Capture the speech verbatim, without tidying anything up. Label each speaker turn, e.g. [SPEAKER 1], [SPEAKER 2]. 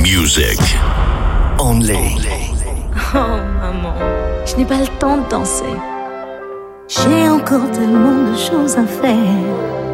[SPEAKER 1] music. Only.
[SPEAKER 2] Oh maman, je n'ai pas le temps de danser. J'ai encore tellement de choses à faire.